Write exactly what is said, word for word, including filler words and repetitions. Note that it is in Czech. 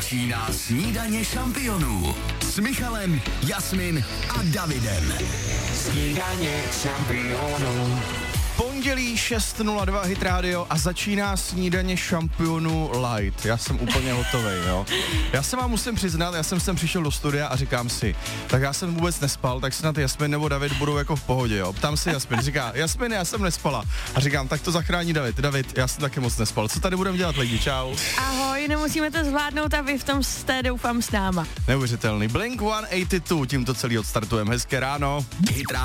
Začíná snídaně šampionů s Michalem, Jasmin a Davidem. Snídaně šampionů. Pondělí šest nula dva Hit Radio a začíná snídaně šampionů light. Já jsem úplně hotovej, jo. Já se vám musím přiznat, já jsem sem přišel do studia a říkám si, tak já jsem vůbec nespal, tak snad Jasmin nebo David budou jako v pohodě, jo. Ptám se Jasmin, říká, Jasmin, já jsem nespala. A říkám, tak to zachrání David. David, já jsem taky moc nespal. Co tady budeme dělat, lidi? Čau. Ahoj, nemusíme to zvládnout a vy v tom jste, doufám, s náma. Neuvěřitelný. Blink sto osmdesát dva, tímto celý odstartujeme. Hezké ráno. Hit